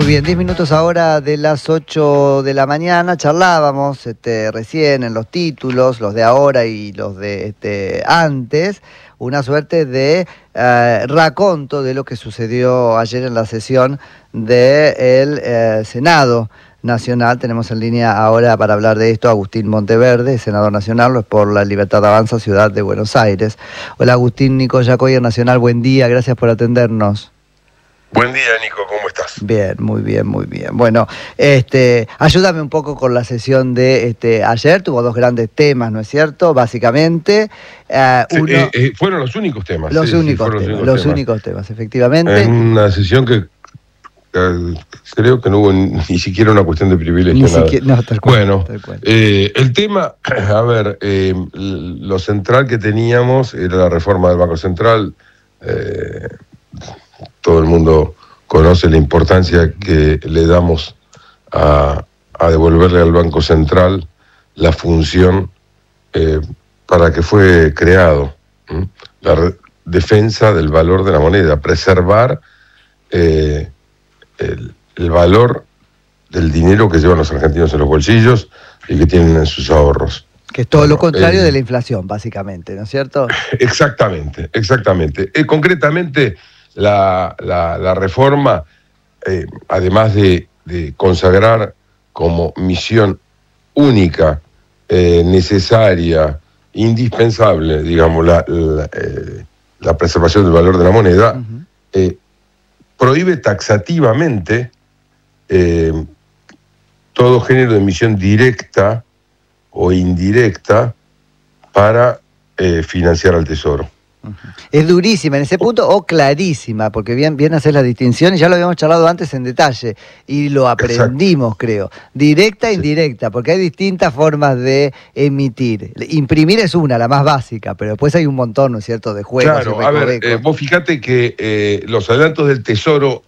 Muy bien, 10 minutos ahora de las 8 de la mañana. Charlábamos recién en los títulos, los de ahora y los de antes, una suerte de raconto de lo que sucedió ayer en la sesión del Senado Nacional. Tenemos en línea ahora para hablar de esto a Agustín Monteverde, senador nacional, lo es por la Libertad Avanza, Ciudad de Buenos Aires. Hola Agustín, Nico Yacoyer Nacional, buen día, gracias por atendernos. Buen día, Nico, ¿cómo estás? Bien, muy bien, muy bien. Bueno, ayúdame un poco con la sesión de ayer, tuvo dos grandes temas, ¿no es cierto? Básicamente. Fueron los únicos temas. Los únicos temas, efectivamente. En una sesión que creo que no hubo ni siquiera una cuestión de privilegio. No, tal cual. Bueno, tal cual. El tema, a ver, lo central que teníamos era la reforma del Banco Central. Todo el mundo conoce la importancia que le damos a devolverle al Banco Central la función para que fue creado, la defensa del valor de la moneda, preservar el valor del dinero que llevan los argentinos en los bolsillos y que tienen en sus ahorros. Que es todo lo contrario de la inflación, básicamente, ¿no es cierto? Exactamente. Concretamente, la reforma, además de consagrar como misión única, necesaria, indispensable, digamos, la preservación del valor de la moneda, prohíbe taxativamente todo género de emisión directa o indirecta para financiar al Tesoro. Es durísima en ese punto o clarísima, porque bien hacer la distinción, y ya lo habíamos charlado antes en detalle, y lo aprendimos. Exacto. Creo. Directa e indirecta, porque hay distintas formas de emitir. Imprimir es una, la más básica, pero después hay un montón, ¿no es cierto?, de juegos. Claro, a ver, vos fíjate que los adelantos del Tesoro,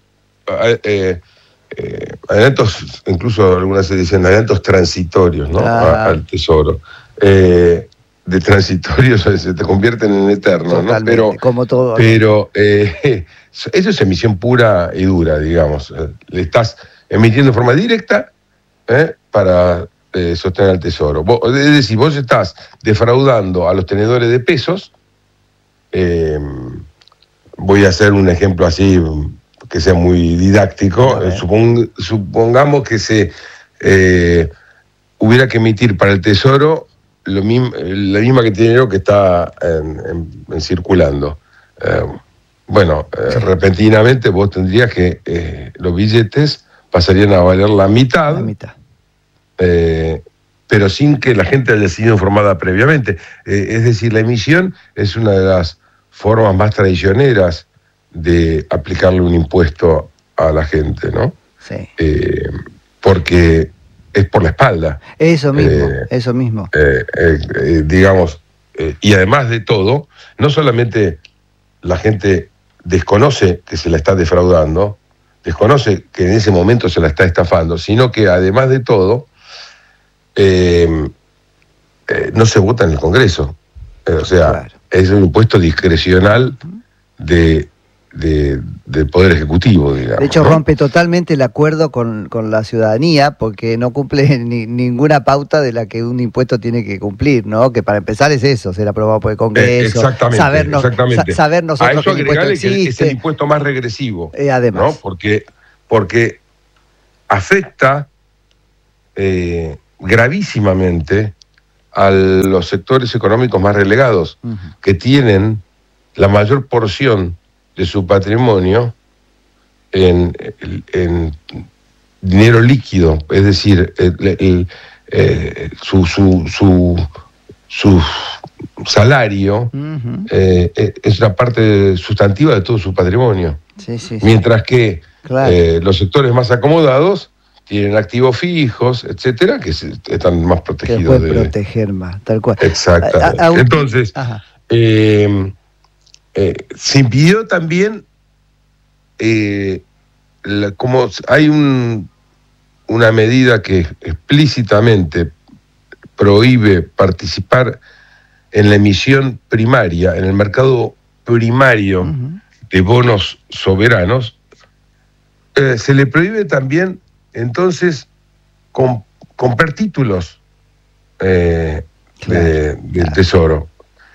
adelantos, incluso algunas se dicen adelantos transitorios, ¿no? Al Tesoro. De transitorios se te convierten en eternos, ¿no? Pero, como todo. Pero eso es emisión pura y dura, digamos. Le estás emitiendo de forma directa para sostener al Tesoro. Es decir, vos estás defraudando a los tenedores de pesos. Voy a hacer un ejemplo así que sea muy didáctico. Supongamos que se hubiera que emitir para el Tesoro la misma que tiene lo que está en circulando. Repentinamente vos tendrías que los billetes pasarían a valer la mitad. Pero sin que la gente haya sido informada previamente. Es decir, la emisión es una de las formas más traicioneras de aplicarle un impuesto a la gente, ¿no? Sí. Porque es por la espalda. Eso mismo. Digamos, y además de todo, no solamente la gente desconoce que se la está defraudando, desconoce que en ese momento se la está estafando, sino que además de todo, no se vota en el Congreso. Claro. Es un impuesto discrecional del Poder Ejecutivo, digamos. De hecho, ¿no? Rompe totalmente el acuerdo con la ciudadanía, porque no cumple ninguna pauta de la que un impuesto tiene que cumplir, ¿no? Que para empezar es eso, ser aprobado por el Congreso. Exactamente. Saber nosotros a eso que el impuesto existe. Que es el impuesto más regresivo. Además. ¿No? Porque afecta gravísimamente a los sectores económicos más relegados, que tienen la mayor porción de su patrimonio en dinero líquido, es decir, su salario es una parte sustantiva de todo su patrimonio. Sí. Mientras que los sectores más acomodados tienen activos fijos, etcétera, que están más protegidos. Que pueden proteger más, tal cual. Exactamente. Entonces, se impidió también, como hay una medida que explícitamente prohíbe participar en la emisión primaria, en el mercado primario de bonos soberanos, se le prohíbe también, entonces, comprar títulos del Tesoro.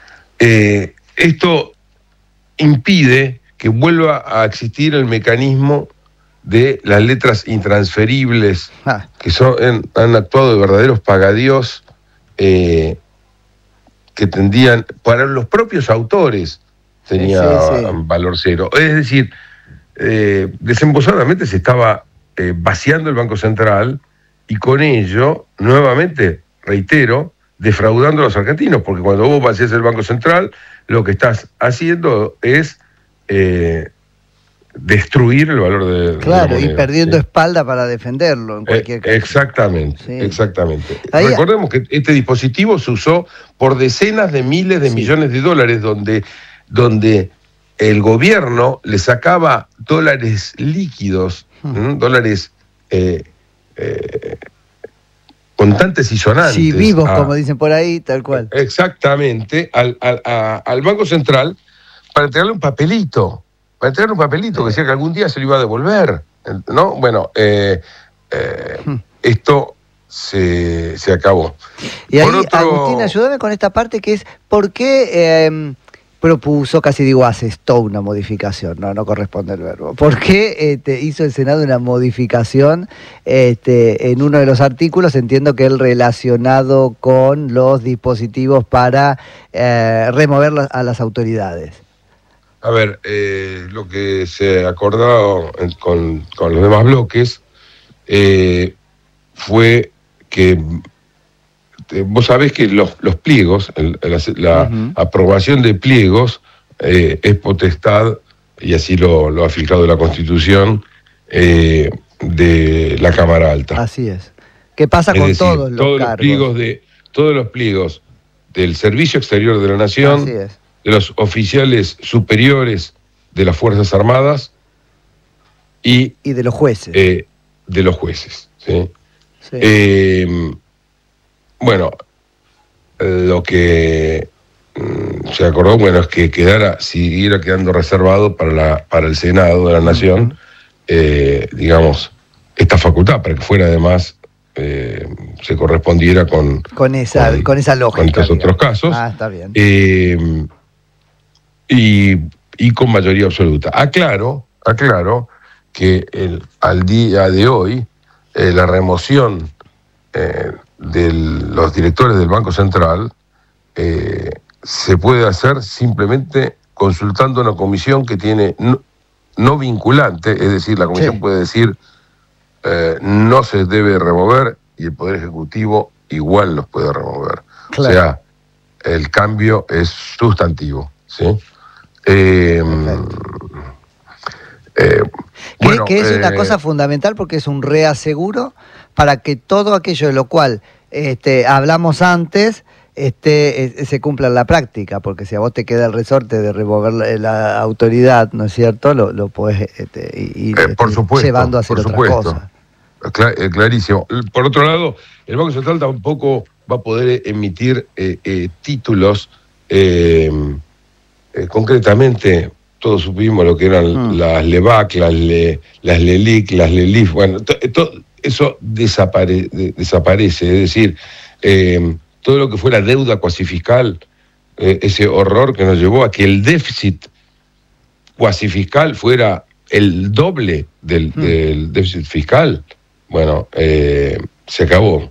Esto impide que vuelva a existir el mecanismo de las letras intransferibles, que han actuado de verdaderos pagadíos, que tendían, para los propios autores, tenía valor cero. Es decir, desembosadamente se estaba vaciando el Banco Central y con ello, nuevamente, reitero, defraudando a los argentinos, porque cuando vos vacías el Banco Central, lo que estás haciendo es destruir el valor de la moneda, y perdiendo espalda para defenderlo en cualquier caso. Exactamente. Recordemos que este dispositivo se usó por decenas de miles de millones de dólares, donde el gobierno le sacaba dólares líquidos, dólares contantes y sonantes. Sí, vivos, como dicen por ahí, tal cual. Exactamente, al Banco Central para entregarle un papelito. Que decía que algún día se lo iba a devolver, ¿no? Bueno, esto se acabó. Y ahí, Agustín, ayúdame con esta parte que es, ¿por qué propuso, casi digo asestó una modificación? No corresponde el verbo. ¿Por qué hizo el Senado una modificación en uno de los artículos? Entiendo que el relacionado con los dispositivos para remover a las autoridades. A ver, lo que se acordó con los demás bloques fue que vos sabés que los pliegos, la aprobación de pliegos es potestad, y así lo ha fijado la Constitución, de la Cámara Alta. Así es. ¿Qué pasa con todos los cargos? Todos los pliegos del Servicio Exterior de la Nación, así es, de los oficiales superiores de las Fuerzas Armadas y de los jueces. ¿sí? Bueno, lo que se acordó, es que siguiera quedando reservado para el Senado de la Nación, digamos, esta facultad, para que fuera además se correspondiera con esa lógica. Con estos otros casos. Está bien. Y con mayoría absoluta. Aclaro que al día de hoy la remoción de los directores del Banco Central se puede hacer simplemente consultando una comisión que tiene no vinculante, es decir, la comisión puede decir no se debe remover y el Poder Ejecutivo igual los puede remover. Claro. O sea, el cambio es sustantivo, ¿sí? Que es una cosa fundamental porque es un reaseguro para que todo aquello de lo cual hablamos antes se cumpla en la práctica, porque si a vos te queda el resorte de remover la autoridad, ¿no es cierto? Lo podés ir llevando a hacer otra cosa. Clarísimo. Por otro lado, el Banco Central tampoco va a poder emitir títulos. Concretamente, todos supimos lo que eran las LEVAC, las LELIC, las LELIF. Bueno, eso desaparece. Es decir, todo lo que fuera deuda cuasifiscal, ese horror que nos llevó a que el déficit cuasifiscal fuera el doble del déficit fiscal. Bueno, se acabó.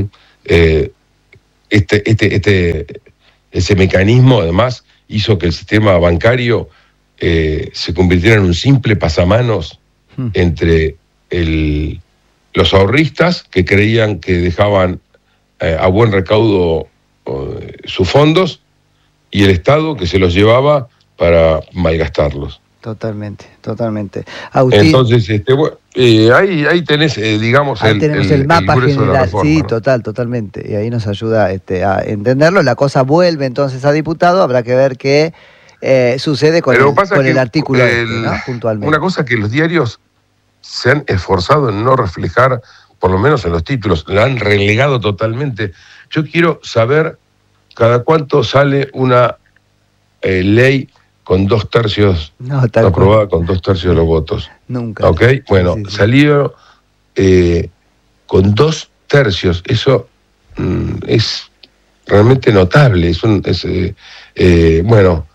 Ese mecanismo, además, hizo que el sistema bancario se convirtiera en un simple pasamanos entre los ahorristas, que creían que dejaban a buen recaudo sus fondos, y el Estado, que se los llevaba para malgastarlos. Totalmente. Agustín, entonces, ahí tenés, digamos, tenemos el mapa general. Sí, ¿no? Totalmente. Y ahí nos ayuda a entenderlo. La cosa vuelve entonces a diputado. Habrá que ver qué sucede con el artículo ¿no? Puntualmente. Una cosa que los diarios se han esforzado en no reflejar, por lo menos en los títulos, la han relegado totalmente. Yo quiero saber cada cuánto sale una ley con 2/3 aprobada con 2/3 de los votos. Nunca. ¿Ok? Bueno, Sí, sí, sí. salió con 2/3. Eso es realmente notable. Bueno,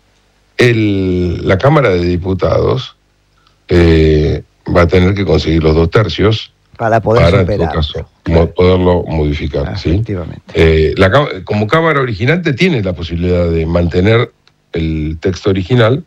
la Cámara de Diputados va a tener que conseguir los 2/3 Para poder para, en todo superarlo. caso, Claro. poderlo modificar. ¿Sí? Efectivamente. Como Cámara originante tiene la posibilidad de mantener el texto original,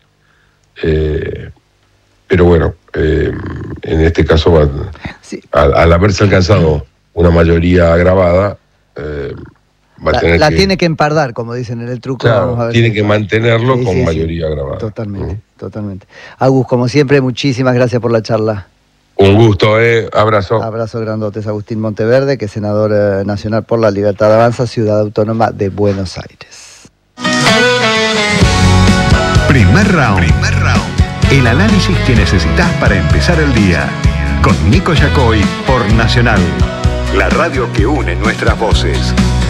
pero bueno, en este caso, Sí. al haberse alcanzado una mayoría agravada, va a tener La que... tiene que empardar, como dicen en el truco. Claro, Vamos a ver tiene si que puede. mantenerlo Sí, con sí, sí. mayoría agravada. Totalmente, totalmente. Agus, como siempre, muchísimas gracias por la charla. Un gusto, abrazo. Abrazo grandote. Es Agustín Monteverde, que es senador nacional por la Libertad Avanza, Ciudad Autónoma de Buenos Aires. Primer round. El análisis que necesitas para empezar el día. Con Nico Yacoy por Nacional, la radio que une nuestras voces.